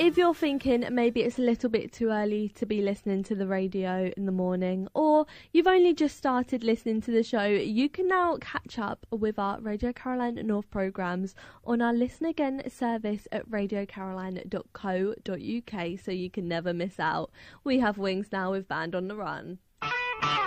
If you're thinking maybe it's a little bit too early to be listening to the radio in the morning, or you've only just started listening to the show, you can now catch up with our Radio Carolina North programmes on our Listen Again service at radiocarolina.co.uk, so you can never miss out. We have Wings now with Band on the Run.